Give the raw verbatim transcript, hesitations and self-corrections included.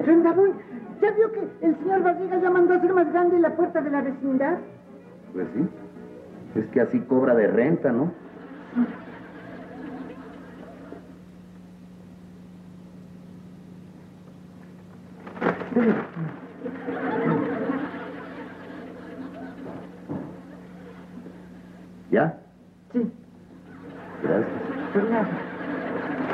Rendabuy, ¿ya vio que el señor Barriga ya mandó a hacer más grande la puerta de la vecindad? Pues sí. Es que así cobra de renta, ¿no? ¿Ya? Sí. Gracias. Pues nada.